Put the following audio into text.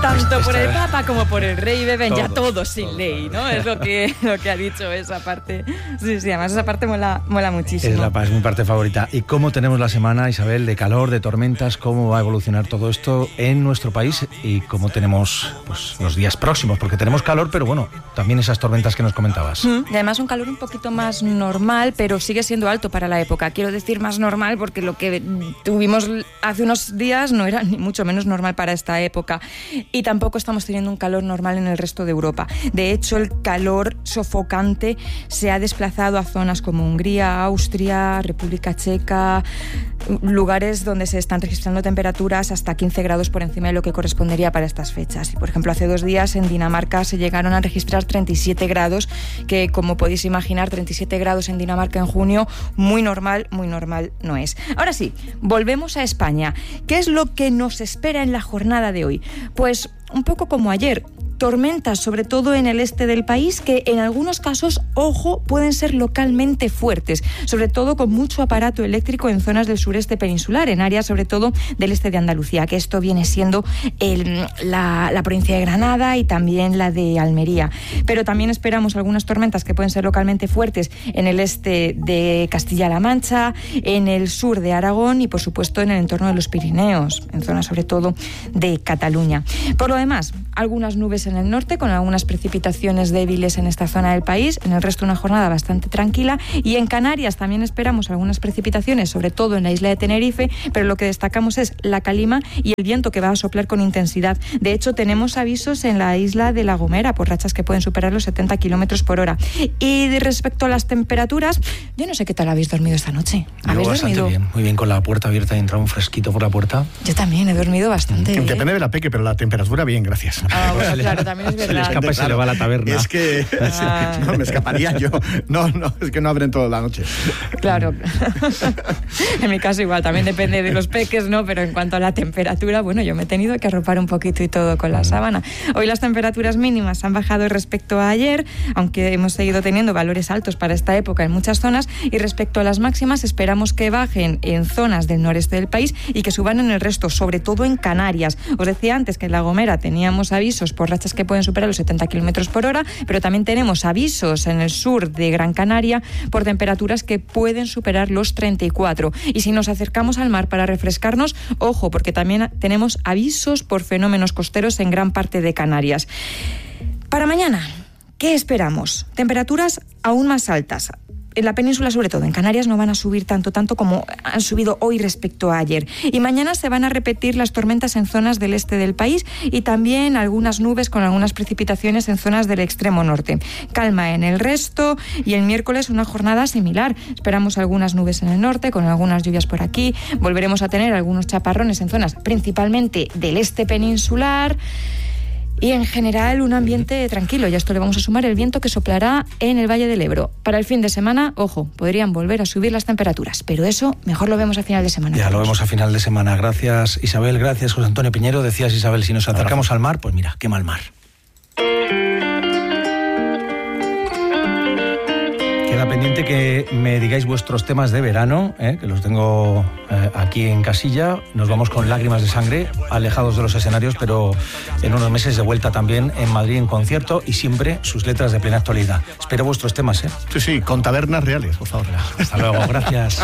Tanto por el Papa como por el Rey beben ya todos sin ley, ¿no? Es lo que ha dicho esa parte. Sí, además esa parte mola muchísimo. Es mi parte favorita. ¿Y cómo tenemos la semana, Isabel, de calor, de tormentas? ¿Cómo va a evolucionar todo esto en nuestro país? ¿Y cómo tenemos pues, los días próximos? Porque tenemos calor, pero bueno, también esas tormentas que nos comentabas. Y además un calor un poquito más normal, pero sigue siendo alto para la época. Quiero decir más normal porque lo que tuvimos hace unos días no era ni mucho menos normal para esta época. Y tampoco estamos teniendo un calor normal en el resto de Europa. De hecho, el calor sofocante se ha desplazado a zonas como Hungría, Austria, República Checa, lugares donde se están registrando temperaturas hasta 15 grados por encima de lo que correspondería para estas fechas. Y, por ejemplo, hace 2 días en Dinamarca se llegaron a registrar 37 grados, que como podéis imaginar, 37 grados en Dinamarca en junio, muy normal no es. Ahora sí, volvemos a España. ¿Qué es lo que nos espera en la jornada de hoy? Pues un poco como ayer, tormentas sobre todo en el este del país que en algunos casos, ojo, pueden ser localmente fuertes, sobre todo con mucho aparato eléctrico en zonas del sureste peninsular, en áreas sobre todo del este de Andalucía, que esto viene siendo la provincia de Granada y también la de Almería. Pero también esperamos algunas tormentas que pueden ser localmente fuertes en el este de Castilla-La Mancha, en el sur de Aragón y por supuesto en el entorno de los Pirineos, en zonas sobre todo de Cataluña. Por lo demás, algunas nubes en el norte, con algunas precipitaciones débiles en esta zona del país. En el resto una jornada bastante tranquila. Y en Canarias también esperamos algunas precipitaciones, sobre todo en la isla de Tenerife, pero lo que destacamos es la calima y el viento que va a soplar con intensidad. De hecho, tenemos avisos en la isla de La Gomera por rachas que pueden superar los 70 kilómetros por hora. Y respecto a las temperaturas, yo no sé qué tal habéis dormido esta noche. ¿Habéis dormido? Bien, muy bien, con la puerta abierta y entra un fresquito por la puerta. Yo también he dormido bastante bien. Depende de la peque, pero la temperatura bien, gracias. Bueno, claro, también es verdad. Se le escapa y se le va a la taberna. Es que no, me escaparía yo. No, es que no abren toda la noche. Claro. En mi caso igual, también depende de los peques, ¿no? Pero en cuanto a la temperatura, bueno, yo me he tenido que arropar un poquito y todo con la sábana. Hoy las temperaturas mínimas han bajado respecto a ayer, aunque hemos seguido teniendo valores altos para esta época en muchas zonas, y respecto a las máximas esperamos que bajen en zonas del noreste del país y que suban en el resto, sobre todo en Canarias. Os decía antes que en La Gomera teníamos avisos por rachas que pueden superar los 70 kilómetros por hora, pero también tenemos avisos en el sur de Gran Canaria por temperaturas que pueden superar los 34. Y si nos acercamos al mar para refrescarnos, ojo, porque también tenemos avisos por fenómenos costeros en gran parte de Canarias. Para mañana, ¿qué esperamos? Temperaturas aún más altas. En la península, sobre todo, en Canarias no van a subir tanto como han subido hoy respecto a ayer. Y mañana se van a repetir las tormentas en zonas del este del país y también algunas nubes con algunas precipitaciones en zonas del extremo norte. Calma en el resto y el miércoles una jornada similar. Esperamos algunas nubes en el norte con algunas lluvias por aquí. Volveremos a tener algunos chaparrones en zonas principalmente del este peninsular. Y en general un ambiente tranquilo, y a esto le vamos a sumar el viento que soplará en el Valle del Ebro. Para el fin de semana, ojo, podrían volver a subir las temperaturas, pero eso mejor lo vemos a final de semana. Ya lo vemos a final de semana. Gracias, Isabel, gracias, José Antonio Piñero. Decías, Isabel, si nos acercamos al mar, pues mira, qué mal mar. Queda pendiente que me digáis vuestros temas de verano, que los tengo aquí en casilla. Nos vamos con Lágrimas de Sangre, alejados de los escenarios, pero en unos meses de vuelta también en Madrid en concierto y siempre sus letras de plena actualidad. Espero vuestros temas. Sí, con tabernas reales, por favor. Hasta luego, gracias.